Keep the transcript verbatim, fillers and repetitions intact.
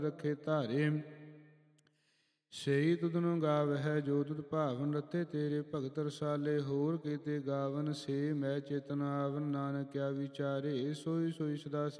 ਰਖੇ ਧਾਰੇ। ਸਈ ਤੁਧਨੁ ਗਾਵਹਿ ਜੋ ਤੁਧ ਭਾਵਨ, ਰਤੇ ਤੇਰੇ ਭਗਤ ਰਸਾਲੇ। ਹੋਰ ਕੀਤੇ ਗਾਵਨ ਸੇ ਮੈਂ ਚੇਤਨ ਆਵਨ, ਨਾਨਕ ਕਿਆ ਵਿਚਾਰੇ। ਸੋਈ ਸੋਈ ਸਦਾ